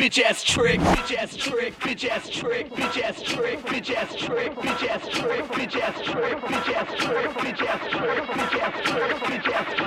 bitch ass trick, bitch ass trick, bitch ass trick, bitch ass trick, bitch ass trick, bitch ass trick, bitch ass trick, bitch ass trick, bitch ass trick, bitch ass trick, bitch ass trick, bitch ass trick.